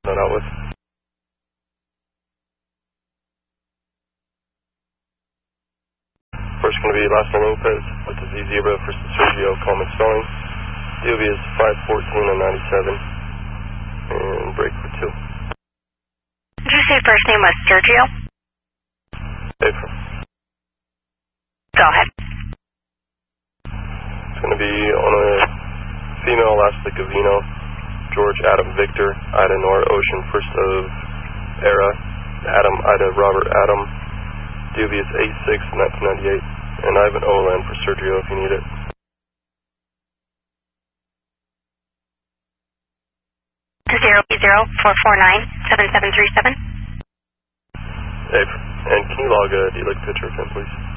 not out with. First going to be Last Name Lopez with the Z Zebra for Sergio Coleman Spelling. DOB is 514 and 97. And break for 2. Did you say first name was Sergio? April. Go ahead. It's going to be on a female last of Gavino, George Adam Victor, Ida Nora Ocean, first of Era, Adam Ida Robert Adam. DOB is 86-1998, and I have an OLN for Sergio if you need it. 0-449-7737. Hey, and can you log a D-Lig picture of him, please?